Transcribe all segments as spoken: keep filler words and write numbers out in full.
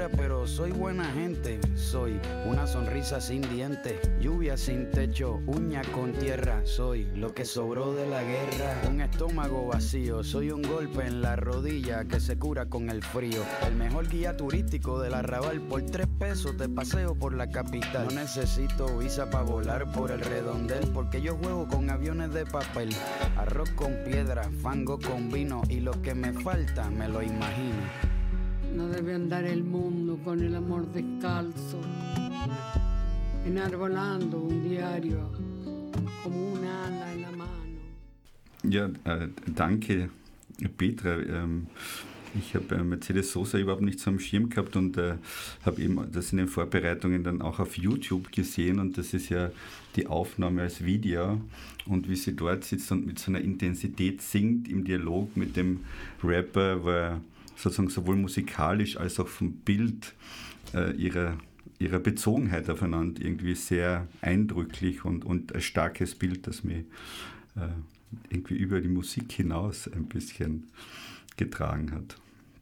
Pero soy buena gente, soy una sonrisa sin dientes, lluvia sin techo, uña con tierra, soy lo que sobró de la guerra, un estómago vacío, soy un golpe en la rodilla que se cura con el frío, el mejor guía turístico del Arrabal, por tres pesos te paseo por la capital, no necesito visa para volar por el redondel, porque yo juego con aviones de papel, arroz con piedra, fango con vino, y lo que me falta me lo imagino. No debe andar el mundo con el amor descalzo, enarbolando un diario como un ala en la mano. Ja, äh, danke Petra. Ähm, ich habe äh, Mercedes Sosa überhaupt nicht so am Schirm gehabt und äh, habe eben das in den Vorbereitungen dann auch auf YouTube gesehen, und das ist ja die Aufnahme als Video, und wie sie dort sitzt und mit so einer Intensität singt im Dialog mit dem Rapper, war sozusagen sowohl musikalisch als auch vom Bild äh, ihrer, ihrer Bezogenheit aufeinander irgendwie sehr eindrücklich und, und ein starkes Bild, das mich äh, irgendwie über die Musik hinaus ein bisschen getragen hat.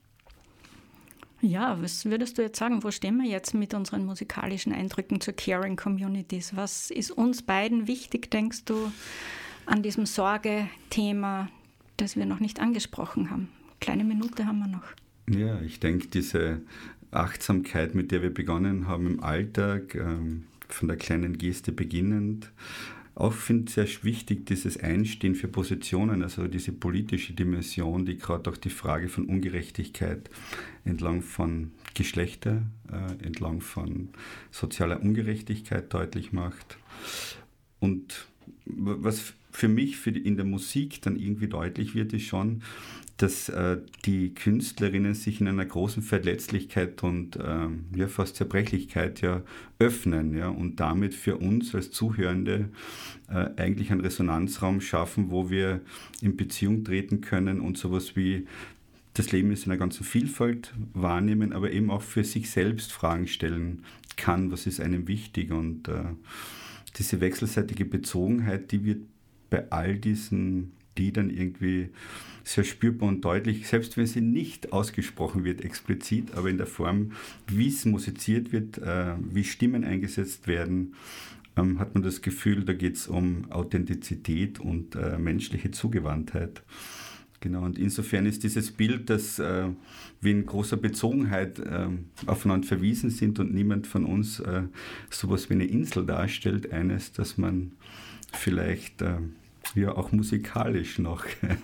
Ja, was würdest du jetzt sagen, wo stehen wir jetzt mit unseren musikalischen Eindrücken zur Caring Communities? Was ist uns beiden wichtig, denkst du, an diesem Sorge-Thema, das wir noch nicht angesprochen haben? Kleine Minute haben wir noch. Ja, ich denke, diese Achtsamkeit, mit der wir begonnen haben im Alltag, ähm, von der kleinen Geste beginnend, auch finde ich sehr wichtig, dieses Einstehen für Positionen, also diese politische Dimension, die gerade auch die Frage von Ungerechtigkeit entlang von Geschlechter, äh, entlang von sozialer Ungerechtigkeit deutlich macht. Und was für mich für die, in der Musik dann irgendwie deutlich wird, ist schon, dass äh, die Künstlerinnen sich in einer großen Verletzlichkeit und äh, ja, fast Zerbrechlichkeit ja öffnen, ja, und damit für uns als Zuhörende äh, eigentlich einen Resonanzraum schaffen, wo wir in Beziehung treten können und sowas wie das Leben ist in einer ganzen Vielfalt wahrnehmen, aber eben auch für sich selbst Fragen stellen kann, was ist einem wichtig, und äh, diese wechselseitige Bezogenheit, die wird bei all diesen Liedern irgendwie sehr spürbar und deutlich, selbst wenn sie nicht ausgesprochen wird explizit, aber in der Form, wie es musiziert wird, äh, wie Stimmen eingesetzt werden, ähm, hat man das Gefühl, da geht es um Authentizität und äh, menschliche Zugewandtheit. Genau, und insofern ist dieses Bild, dass äh, wir in großer Bezogenheit äh, aufeinander verwiesen sind und niemand von uns äh, sowas wie eine Insel darstellt, eines, das man vielleicht äh, ja auch musikalisch noch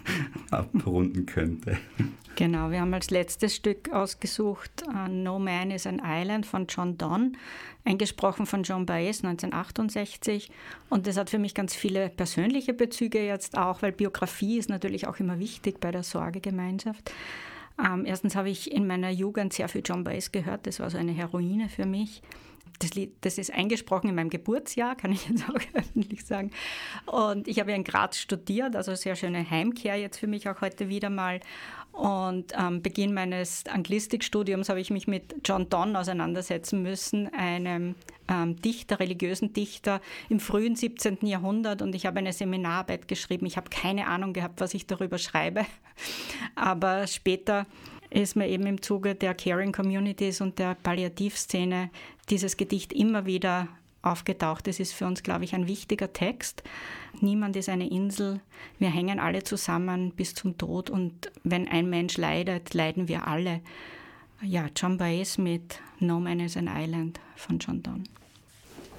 abrunden könnte. Genau, wir haben als letztes Stück ausgesucht uh, No Man is an Island von John Donne, eingesprochen von Joan Baez neunzehnhundertachtundsechzig. Und das hat für mich ganz viele persönliche Bezüge jetzt auch, weil Biografie ist natürlich auch immer wichtig bei der Sorgegemeinschaft. Ähm, erstens habe ich in meiner Jugend sehr viel Joan Baez gehört, das war so eine Heroine für mich. Das Lied, das ist eingesprochen in meinem Geburtsjahr, kann ich jetzt auch öffentlich sagen. Und ich habe ja in Graz studiert, also sehr schöne Heimkehr jetzt für mich auch heute wieder mal. Und am Beginn meines Anglistikstudiums habe ich mich mit John Donne auseinandersetzen müssen, einem ähm, Dichter, religiösen Dichter im frühen siebzehnten Jahrhundert. Und ich habe eine Seminararbeit geschrieben. Ich habe keine Ahnung gehabt, was ich darüber schreibe. Aber später ist mir eben im Zuge der Caring Communities und der Palliativszene dieses Gedicht immer wieder aufgetaucht. Es ist für uns, glaube ich, ein wichtiger Text. Niemand ist eine Insel. Wir hängen alle zusammen bis zum Tod, und wenn ein Mensch leidet, leiden wir alle. Ja, Joan Baez mit No Man is an Island von John Donne.